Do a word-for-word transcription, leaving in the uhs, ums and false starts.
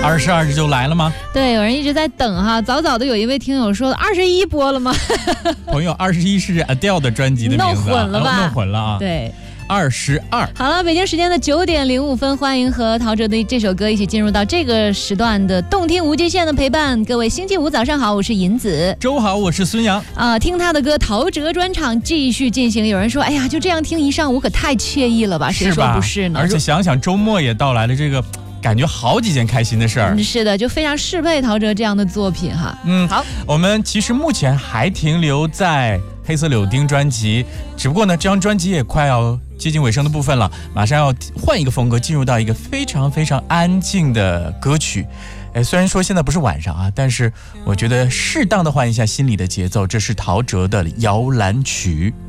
二十二就来了吗？ 对，有人一直在等哈，早早的有一位听友说二十一播了吗？ 朋友，二十一是 Adele 的专辑的名字、啊， 弄混了吧？ 哦、弄混了啊！ 对。 二十二， 好了，北京时间的九点零五分，欢迎和陶喆的这首歌一起进入到这个时段的动听无极限的陪伴。各位星期五早上好，我是银子。 周好，我是孙杨。 啊、呃，听他的歌，陶喆专场继续进行。有人说，哎呀，就这样听一上午可太惬意了吧？谁说不是呢？ 而且想想周末也到来了，这个感觉好几件开心的事儿、 嗯。是的，就非常适配陶喆这样的作品哈。 嗯， 好， 我们其实目前还停留在黑色柳丁专辑，只不过呢，这张专辑也快要接近尾声的部分了，马上要换一个风格，进入到一个非常非常安静的歌曲。哎，虽然说现在不是晚上啊，但是我觉得适当的换一下心里的节奏，这是陶喆的摇篮曲。